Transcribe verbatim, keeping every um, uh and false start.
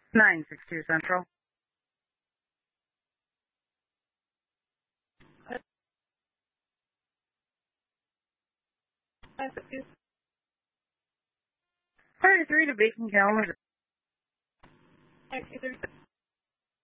nine six two Central. thirty-three to Beacon, Kalamazoo.